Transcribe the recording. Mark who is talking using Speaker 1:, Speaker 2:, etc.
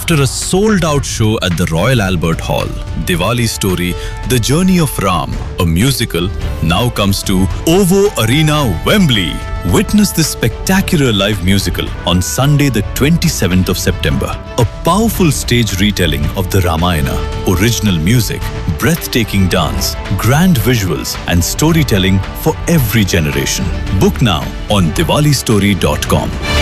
Speaker 1: after a sold-out show at the Royal Albert Hall. Diwali Story, The Journey of Ram, a musical, now comes to OVO Arena, Wembley. Witness this spectacular live musical on Sunday the 27th of September. A powerful stage retelling of the Ramayana, original music, breathtaking dance, grand visuals and storytelling for every generation. Book now on diwalistory.com.